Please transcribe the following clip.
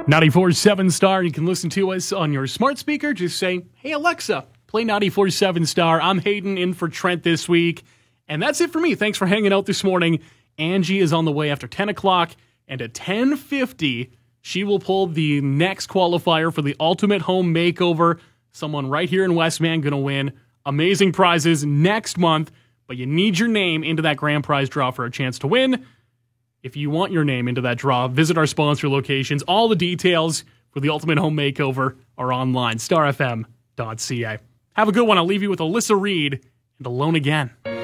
94.7 Star. You can listen to us on your smart speaker. Just say, hey, Alexa, play 94.7 Star. I'm Hayden in for Trent this week. And that's it for me. Thanks for hanging out this morning. Angie is on the way after 10 o'clock. And at 10:50, she will pull the next qualifier for the Ultimate Home Makeover. Someone right here in Westman going to win amazing prizes next month. But you need your name into that grand prize draw for a chance to win. If you want your name into that draw, visit our sponsor locations. All the details for the Ultimate Home Makeover are online, starfm.ca. Have a good one. I'll leave you with Alyssa Reed and Alone Again.